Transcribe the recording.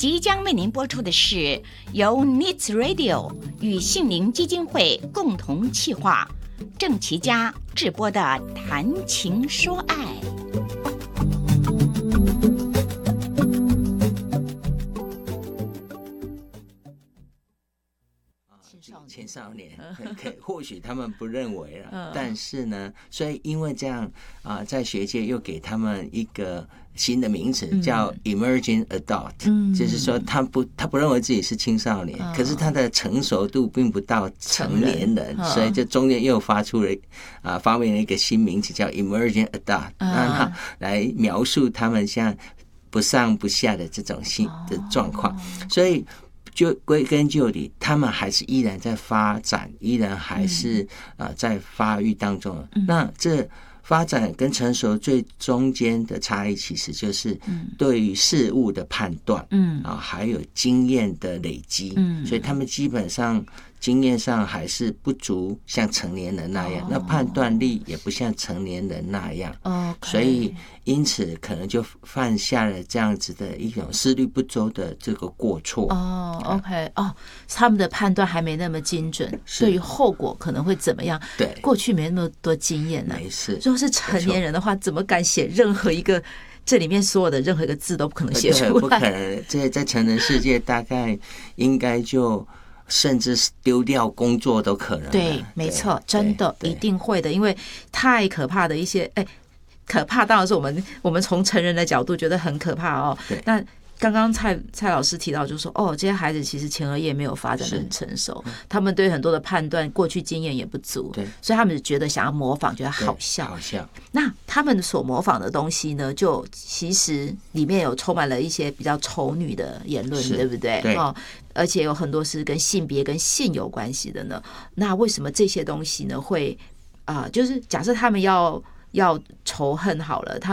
即将为您播出的是由 Needs Radio 与杏林基金会共同企划，郑琦家制播的《谈情说爱》。 青少年或许他们不认为了，但是呢，所以因为这样在学界又给他们一个新的名词叫 emerging adult，就是说他不认为自己是青少年，可是他的成熟度并不到成年人，所以这中间又发明了一个新名词叫 emerging adult，让他来描述他们像不上不下的这种新的状况，所以就归根究底，他们还是依然在发展，依然还是在发育当中。那这发展跟成熟最中间的差异，其实就是对于事物的判断，还有经验的累积。所以他们基本上经验上还是不足像成年人那样，那判断力也不像成年人那样。所以因此可能就犯下了这样子的一种思虑不周的这个过错。 OK， 他们的判断还没那么精准，对于后果可能会怎么样？对，过去没那么多经验呢。没事，如果是成年人的话，怎么敢写任何一个？这里面所有的任何一个字都不可能写出来， 不可能。这在成人世界大概应该就甚至丢掉工作都可能。 对，没错，真的一定会的，因为太可怕的一些，可怕当然是我们从成人的角度觉得很可怕哦。那刚刚蔡老师提到，就是说这些孩子其实前额叶没有发展得很成熟，他们对很多的判断过去经验也不足，所以他们觉得想要模仿，觉得好笑。那他们所模仿的东西呢，就其实里面有充满了一些比较丑女的言论，对不对？对。而且有很多是跟性别跟性有关系的呢。那为什么这些东西呢会就是假设他们要仇恨好了，他